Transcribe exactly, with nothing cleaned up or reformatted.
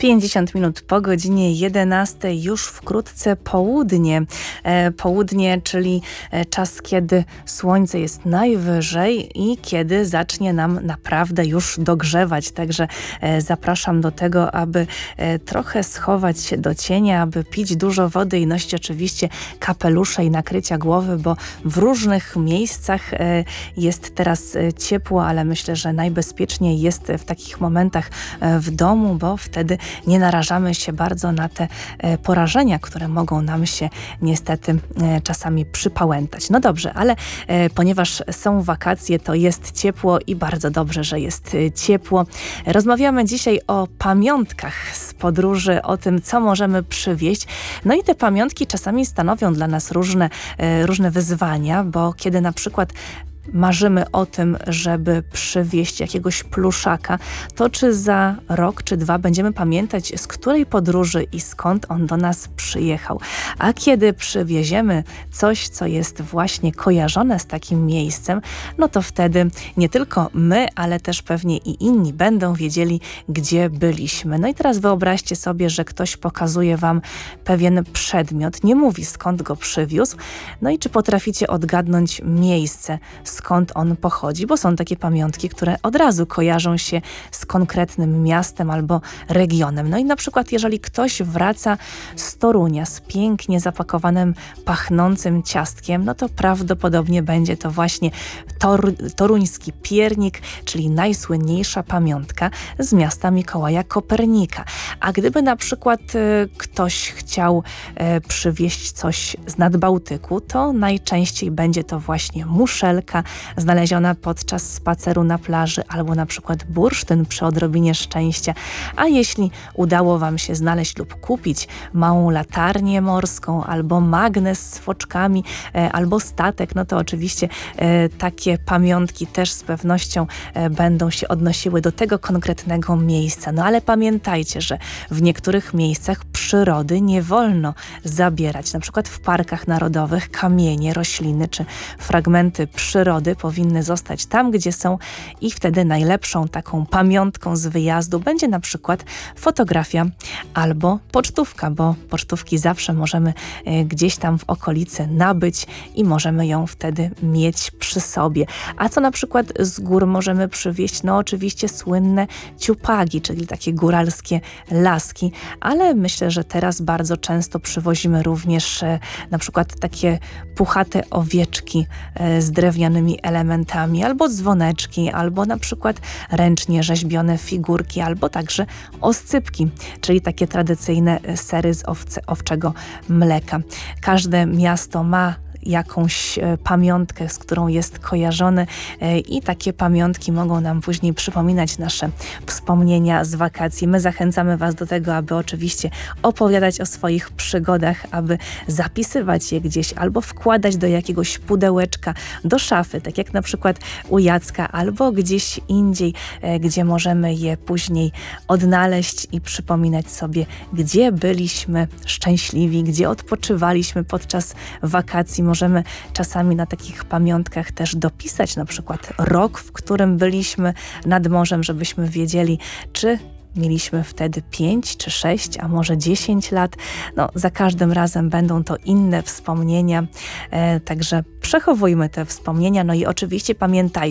pięćdziesiąt minut po godzinie jedenastej, już wkrótce południe. E, południe, czyli czas, kiedy słońce jest najwyżej i kiedy zacznie nam naprawdę już dogrzewać. Także e, zapraszam do tego, aby e, trochę schować się do cienia, aby pić dużo wody i nosić oczywiście kapelusze i nakrycia głowy, bo w różnych miejscach e, jest teraz e, ciepło, ale myślę, że najbezpieczniej jest w takich momentach e, w domu, bo wtedy nie narażamy się bardzo na te e, porażenia, które mogą nam się niestety e, czasami przypałętać. No dobrze, ale e, ponieważ są wakacje, to jest ciepło i bardzo dobrze, że jest e, ciepło. Rozmawiamy dzisiaj o pamiątkach z podróży, o tym, co możemy przywieźć. No i te pamiątki czasami stanowią dla nas różne, e, różne wyzwania, bo kiedy na przykład marzymy o tym, żeby przywieźć jakiegoś pluszaka, to czy za rok czy dwa będziemy pamiętać, z której podróży i skąd on do nas przyjechał. A kiedy przywieziemy coś, co jest właśnie kojarzone z takim miejscem, no to wtedy nie tylko my, ale też pewnie i inni będą wiedzieli, gdzie byliśmy. No i teraz wyobraźcie sobie, że ktoś pokazuje wam pewien przedmiot, nie mówi, skąd go przywiózł, no i czy potraficie odgadnąć miejsce, skąd on pochodzi, bo są takie pamiątki, które od razu kojarzą się z konkretnym miastem albo regionem. No i na przykład jeżeli ktoś wraca z Torunia z pięknie zapakowanym, pachnącym ciastkiem, no to prawdopodobnie będzie to właśnie tor, toruński piernik, czyli najsłynniejsza pamiątka z miasta Mikołaja Kopernika. A gdyby na przykład y, ktoś chciał y, przywieźć coś z Nadbałtyku, to najczęściej będzie to właśnie muszelka, znaleziona podczas spaceru na plaży, albo na przykład bursztyn przy odrobinie szczęścia. A jeśli udało wam się znaleźć lub kupić małą latarnię morską, albo magnes z foczkami, e, albo statek, no to oczywiście e, takie pamiątki też z pewnością e, będą się odnosiły do tego konkretnego miejsca. No ale pamiętajcie, że w niektórych miejscach przyrody nie wolno zabierać. Na przykład w parkach narodowych kamienie, rośliny czy fragmenty przyrody powinny zostać tam, gdzie są i wtedy najlepszą taką pamiątką z wyjazdu będzie na przykład fotografia albo pocztówka, bo pocztówki zawsze możemy e, gdzieś tam w okolicy nabyć i możemy ją wtedy mieć przy sobie. A co na przykład z gór możemy przywieźć? No oczywiście słynne ciupagi, czyli takie góralskie laski, ale myślę, że teraz bardzo często przywozimy również e, na przykład takie puchate owieczki e, z drewnianymi elementami, albo dzwoneczki, albo na przykład ręcznie rzeźbione figurki, albo także oscypki, czyli takie tradycyjne sery z owce, owczego mleka. Każde miasto ma jakąś e, pamiątkę, z którą jest kojarzony e, i takie pamiątki mogą nam później przypominać nasze wspomnienia z wakacji. My zachęcamy was do tego, aby oczywiście opowiadać o swoich przygodach, aby zapisywać je gdzieś albo wkładać do jakiegoś pudełeczka, do szafy, tak jak na przykład u Jacka, albo gdzieś indziej, e, gdzie możemy je później odnaleźć i przypominać sobie, gdzie byliśmy szczęśliwi, gdzie odpoczywaliśmy podczas wakacji. Możemy czasami na takich pamiątkach też dopisać na przykład rok, w którym byliśmy nad morzem, żebyśmy wiedzieli, czy mieliśmy wtedy pięć czy sześć, a może dziesięć lat. No, za każdym razem będą to inne wspomnienia, e, także przechowujmy te wspomnienia. No i oczywiście pamiętajcie,